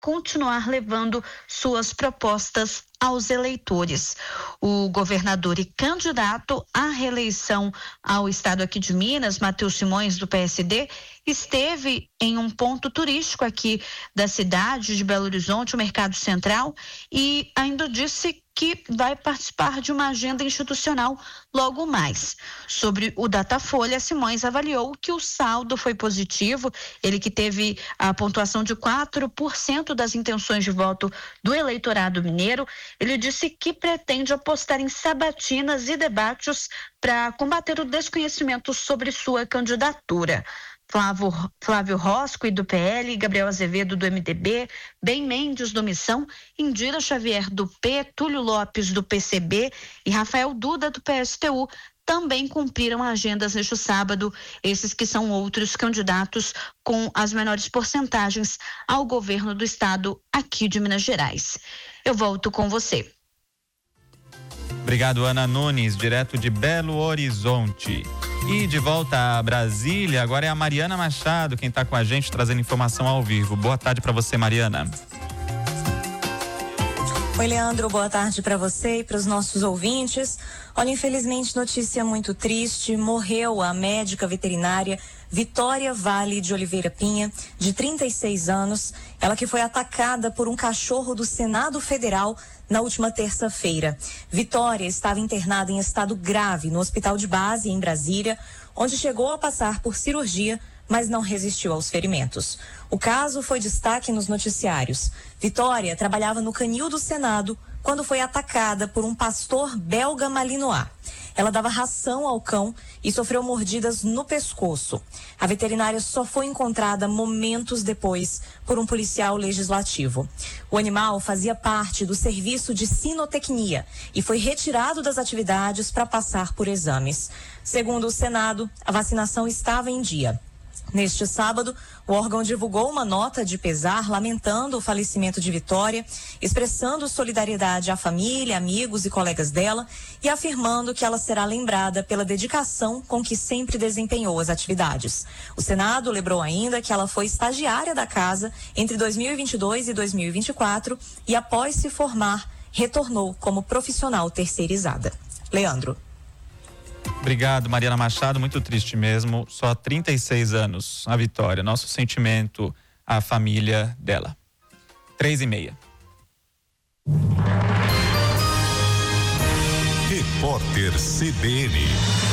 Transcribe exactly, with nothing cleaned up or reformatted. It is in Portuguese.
continuar levando suas propostas aos eleitores. O governador e candidato à reeleição ao estado aqui de Minas, Matheus Simões, do P S D, esteve em um ponto turístico aqui da cidade de Belo Horizonte, o Mercado Central, e ainda disse que vai participar de uma agenda institucional logo mais. Sobre o Datafolha, Simões avaliou que o saldo foi positivo, ele que teve a pontuação de quatro por cento das intenções de voto do eleitorado mineiro. Ele disse que pretende apostar em sabatinas e debates para combater o desconhecimento sobre sua candidatura. Flávio, Flávio Rosco, do P L, Gabriel Azevedo, do M D B, Ben Mendes, do Missão, Indira Xavier, do P, Túlio Lopes, do P C B e Rafael Duda, do P S T U, também cumpriram agendas neste sábado, esses que são outros candidatos com as menores porcentagens ao governo do estado aqui de Minas Gerais. Eu volto com você. Obrigado, Ana Nunes, direto de Belo Horizonte. E de volta a Brasília, agora é a Mariana Machado quem está com a gente trazendo informação ao vivo. Boa tarde para você, Mariana. Oi, Leandro, boa tarde para você e para os nossos ouvintes. Olha, infelizmente, notícia muito triste, morreu a médica veterinária Vitória Vale de Oliveira Pinha, de trinta e seis anos, ela que foi atacada por um cachorro do Senado Federal na última terça-feira. Vitória estava internada em estado grave no Hospital de Base, em Brasília, onde chegou a passar por cirurgia, mas não resistiu aos ferimentos. O caso foi destaque nos noticiários. Vitória trabalhava no canil do Senado quando foi atacada por um pastor belga malinois. Ela dava ração ao cão e sofreu mordidas no pescoço. A veterinária só foi encontrada momentos depois por um policial legislativo. O animal fazia parte do serviço de sinotecnia e foi retirado das atividades para passar por exames. Segundo o Senado, a vacinação estava em dia. Neste sábado, o órgão divulgou uma nota de pesar lamentando o falecimento de Vitória, expressando solidariedade à família, amigos e colegas dela e afirmando que ela será lembrada pela dedicação com que sempre desempenhou as atividades. O Senado lembrou ainda que ela foi estagiária da casa entre dois mil e vinte e dois e dois mil e vinte e quatro e, após se formar, retornou como profissional terceirizada. Leandro. Obrigado, Mariana Machado, muito triste mesmo, só trinta e seis anos, a Vitória, nosso sentimento à família dela. Três e meia. Repórter C B N.